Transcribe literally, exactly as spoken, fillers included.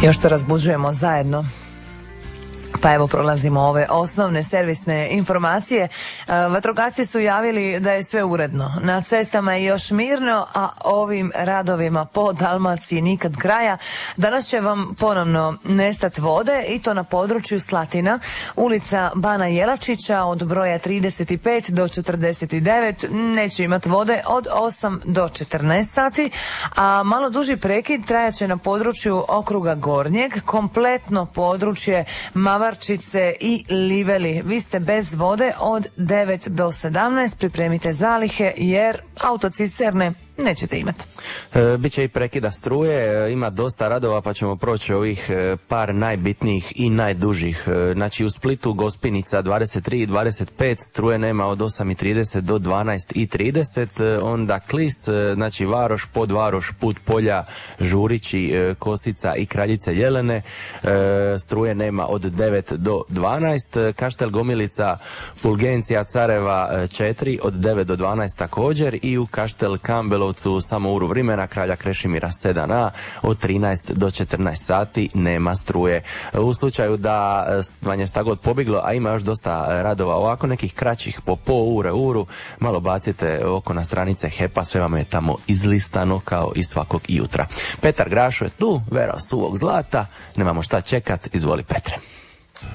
Još se razbuđujemo zajedno. Pa evo prolazimo ove osnovne servisne informacije. Vatrogasci su javili da je sve uredno. Na cestama je još mirno, a ovim radovima po Dalmaciji nikad kraja. Danas će vam ponovno nestati vode i to na području Slatina, ulica Bana Jelačića od broja trideset pet do četrdeset devet. Neće imati vode od osam do četrnaest sati, a malo duži prekid trajaće na području okruga Gornjeg, kompletno područje Mavarčice i Liveli. Vi ste bez vode od devet do sedamnaest, pripremite zalihe jer autocisterne nećete imati. E, Biće i prekida struje, e, ima dosta radova pa ćemo proći ovih e, par najbitnijih i najdužih. E, znači u Splitu Gospinica dvadeset tri i dvadeset pet, struje nema od osam i trideset do dvanaest i trideset, e, onda Klis, e, znači Varoš, Podvaroš, Put Polja, Žurići, e, Kosica i Kraljice Jelene, e, struje nema od devet do dvanaest, e, Kaštel Gomilica, Fulgencija Careva četiri od devet do dvanaest također i u Kaštel Kambelo samo uru vremena Kralja Krešimira sedam a od trinaest do četrnaest sati nema struje. U slučaju da vam je šta god pobjeglo, a ima još dosta radova ovako nekih kraćih po po ure uru, malo bacite oko na stranice H E P-a, sve vam je tamo izlistano kao i svakog jutra. Petar Grašo je tu, Vera suvog zlata, nemamo šta čekat, izvoli Petre.